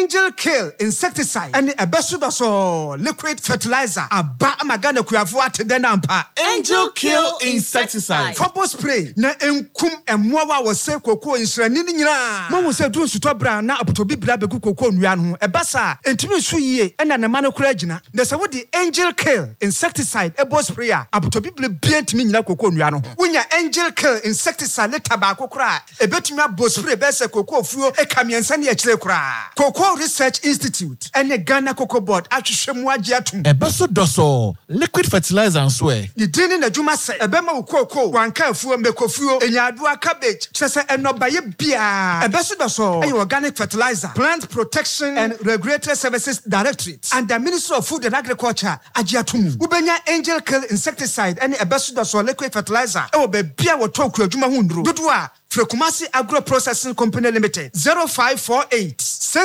Angel Kill insecticide and a besudaso liquid fertilizer. Aba amagana kuyafo atede na mpa. Angel Kill insecticide. Fobo spray na enkum emmoa wa se koko insrani ni nyina. Mo se du nsuto bra na apotobi bra beku koko nua no. Ebasa entimi nsu yie ena ne ma no kura gina. Na se wo di Angel Kill insecticide ebo spray a apotobi bra bia entimi nyina koko nua no. Wonya Angel Kill insecticide leta ba kokora ebetumi abo spray be se koko fuo ekamiensa ne akire kora. Cocoa Research Institute and the Ghana Cocoa Board atwhwemu agye atum. Ebeso doso liquid fertilizer nswe. The dini na dwuma se ebema wo cocoa wanka afuo mekofuo enyadoa cabbage kyese enobaye bia. Ebeso doso ay organic fertilizer Plant Protection and Regulatory Services Directorate and the Ministry of Food and Agriculture agye atum. Ubenya Angel Kill insecticide and ebeso doso liquid fertilizer e wo be bia wo toku adwuma hu nduro. Dodo a Frekumasi Agro Processing Company Limited 0548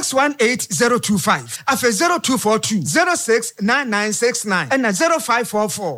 618025 afe 0242 069969 and 0544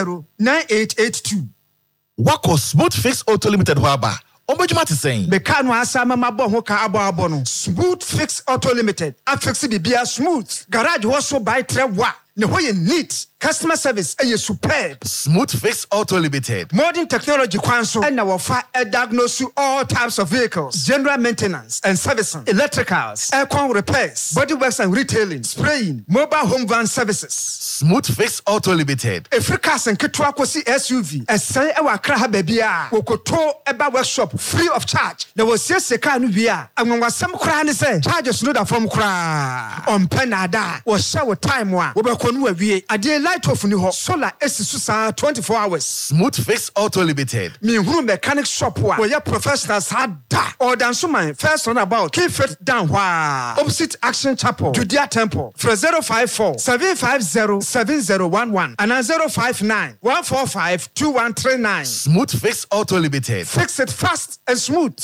809882. Wako Smooth Fix Auto Limited waba. Ombejuma ti saying. Beka no asama mabo ho ka abo no. Smooth Fix Auto Limited. Afixi bibia smooth. Garage wo so buy trewa. Ne ho ye neat. Customer service is superb. Smooth Fix Auto Limited. Modern technology kwanso and our diagnose all types of vehicles, general maintenance and servicing, electricals, aircon repairs, bodyworks and retailing, spraying, mobile home van services. Smooth Fix Auto Limited. Africa's and Kitwa Kosi SUV, and say our Kraha Babia, Wokoto Eba workshop free of charge. There was yes a car Nubia, and when was some cran say, charges no from cra on Penada was shower time one. Wobakonu a day light off new solar SSUSA 24 hours. Smooth Fix Auto Limited. Me who mechanic shop where your professionals had da or dance so my first on about keep it down wah opposite Action Chapel Judea Temple for 054 750 7011 and 059 145 2139. Smooth Fix Auto Limited. Fix it fast and smooth.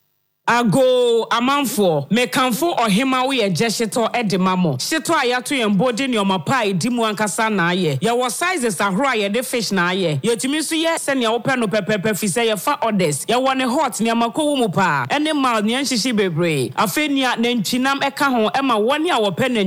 Ago amanfo mekanfo ohema we jesheto edemamo sheto ayato yembodi ne omapa edimu ankasa na aye ye wo sizes ahoro aye de fish na aye yetumi so ye se ne wo pe no pepepe fi se ye fa orders ye wo ne hot ne amakowo mu pa ene mal ne nhihye bebre afenia ne ntwinam eka ho ema woni a wo pe